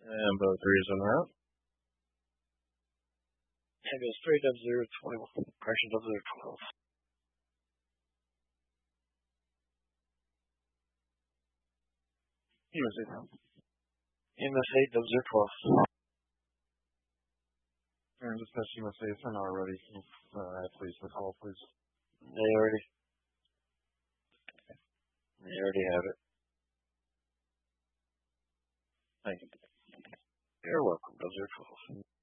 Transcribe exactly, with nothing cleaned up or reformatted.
And both threes in route. Ambulance three, double zero, twelve. Correction, double zero, twelve. E M S eight. E M S eight, double zero, twelve. And dispatch E M S eight, if they're not ready, uh, please, the call, please. They already, they already have it. Thank you. You're welcome, double zero, twelve.